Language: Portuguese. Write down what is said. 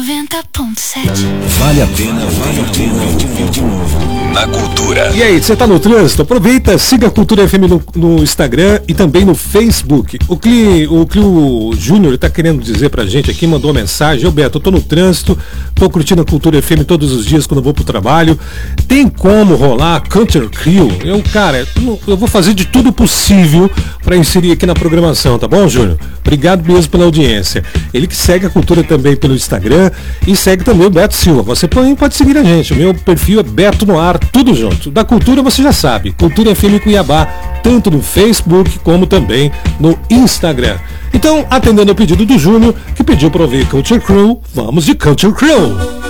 90.7. Vale a pena ouvir de novo. Na Cultura. E aí, você tá no trânsito? Aproveita, siga a Cultura FM no Instagram e também no Facebook. O Clio Júnior tá querendo dizer pra gente aqui, mandou uma mensagem: ô Beto, eu tô no trânsito, tô curtindo a Cultura FM todos os dias quando eu vou pro trabalho. Tem como rolar Country Crew? Eu vou fazer de tudo possível pra inserir aqui na programação, tá bom, Júnior? Obrigado mesmo pela audiência. Ele que segue a Cultura também pelo Instagram e segue também o Beto Silva. Você pode seguir a gente. O meu perfil é Beto no Ar, tudo junto. Da Cultura você já sabe, Cultura FM Cuiabá, tanto no Facebook como também no Instagram. Então, atendendo ao pedido do Júnior, que pediu para ouvir Country Crew, vamos de Country Crew.